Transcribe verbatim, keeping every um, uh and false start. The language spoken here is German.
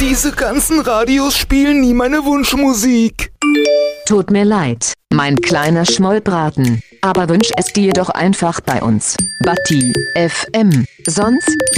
Diese ganzen Radios spielen nie meine Wunschmusik. Tut mir leid, mein kleiner Schmollbraten, aber wünsch es dir doch einfach bei uns. Batti F M. Sonst